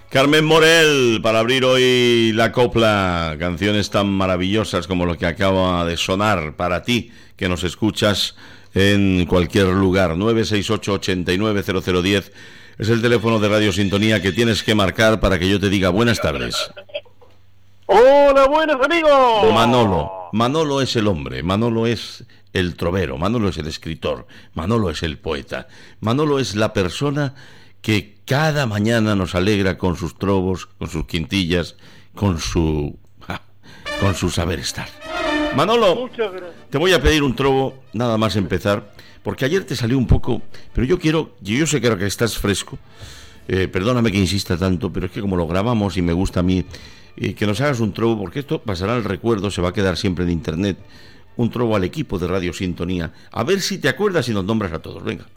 Carmen Morel, para abrir hoy la copla, canciones tan maravillosas como lo que acaba de sonar para ti, que nos escuchas en cualquier lugar. 968-890010 es el teléfono de Radio Sintonía que tienes que marcar para que yo te diga buenas tardes. Hola, buenas amigos. Manolo es el hombre, Manolo es el trovero, Manolo es el escritor, Manolo es el poeta, Manolo es la persona que cada mañana nos alegra con sus trovos, con sus quintillas, con su saber estar. Manolo, te voy a pedir un trovo, nada más empezar, porque ayer te salió un poco, pero yo sé que estás fresco, perdóname que insista tanto, pero es que como lo grabamos y me gusta a mí, que nos hagas un trovo, porque esto pasará al recuerdo, se va a quedar siempre en internet, un trovo al equipo de Radio Sintonía, a ver si te acuerdas y nos nombras a todos, venga.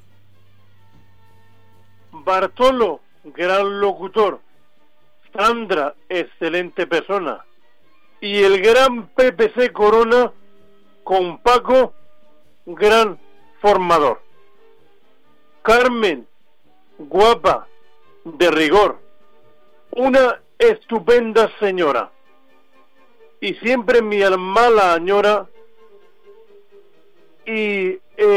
Bartolo, gran locutor. Sandra, excelente persona. Y el gran PPC Corona, con Paco, gran formador. Carmen, guapa, de rigor. Una estupenda señora. Y siempre mi alma la añora. Y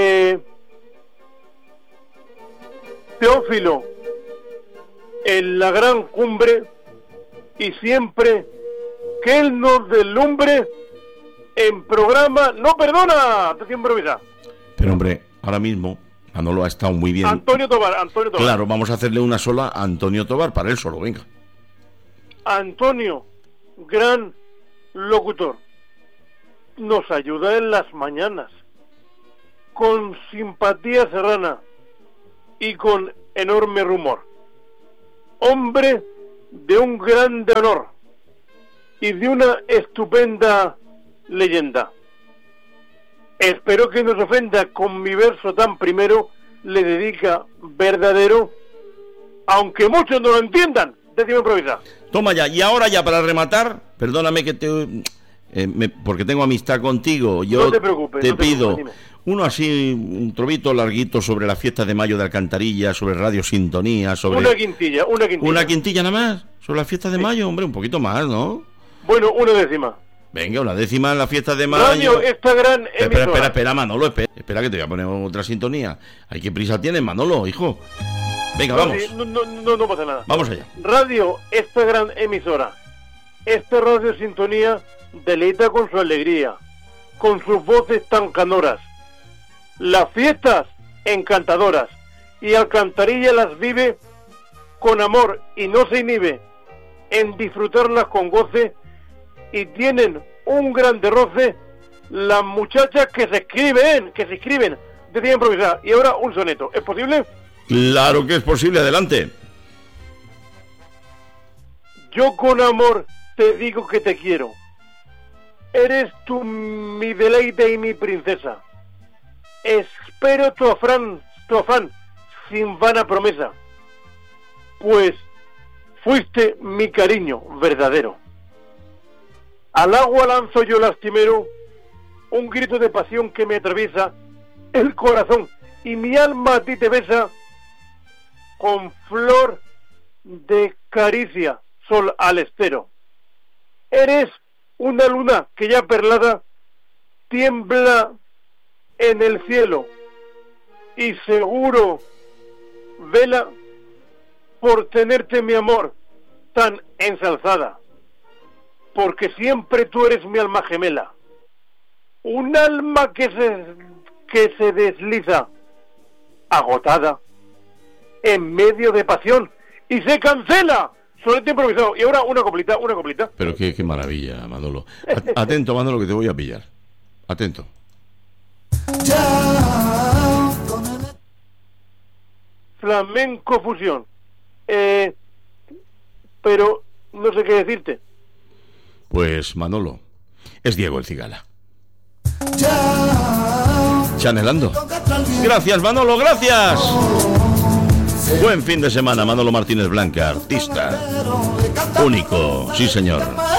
Teófilo en la gran cumbre, y siempre que él nos deslumbre en programa no perdona. Te improvisa. Pero hombre, ahora mismo Manolo ha estado muy bien. Antonio Tobar. Claro, vamos a hacerle una sola a Antonio Tobar, para él solo, venga. Antonio, gran locutor, nos ayuda en las mañanas con simpatía serrana y con enorme rumor. Hombre de un grande honor y de una estupenda leyenda. Espero que no se ofenda con mi verso tan primero, le dedica verdadero, aunque muchos no lo entiendan. Décimo improvisa. Toma ya, y ahora ya para rematar, perdóname que porque tengo amistad contigo, yo no te preocupes, te pido uno así, un trovito larguito sobre la fiesta de mayo de Alcantarilla, sobre Radio Sintonía, sobre... Una quintilla. ¿Una quintilla nada más? ¿Sobre la fiesta de mayo? Hombre, un poquito más, ¿no? Bueno, una décima. Venga, una décima en la fiesta de mayo. Radio, esta gran emisora. Espera, Manolo, espera que te voy a poner otra sintonía. ¿Hay qué prisa tienes, Manolo, hijo? Venga, vamos. No pasa nada. Vamos allá. Radio, esta gran emisora. Esta Radio Sintonía deleita con su alegría, con sus voces tan canoras. Las fiestas encantadoras, y Alcantarilla las vive con amor y no se inhibe en disfrutarlas con goce, y tienen un gran roce las muchachas que se inscriben de improvisar. Y ahora un soneto, ¿es posible? Claro que es posible, adelante. Yo con amor te digo que te quiero. Eres tú mi deleite y mi princesa. Espero tu afán sin vana promesa, pues fuiste mi cariño verdadero. Al agua lanzo yo lastimero un grito de pasión que me atraviesa el corazón, y mi alma a ti te besa con flor de caricia, sol al estero. Eres una luna que ya perlada tiembla en el cielo, y seguro vela por tenerte, mi amor, tan ensalzada, porque siempre tú eres mi alma gemela, un alma que se desliza agotada en medio de pasión y se cancela. Soneto improvisado. Y ahora una coplita. Pero qué maravilla, Manolo. Atento, Manolo, que te voy a pillar. Atento. Flamenco fusión. Pero no sé qué decirte. Pues Manolo, es Diego el Cigala. Chanelando. Gracias, Manolo, gracias. Buen fin de semana, Manolo Martínez Blanca, artista único, sí señor.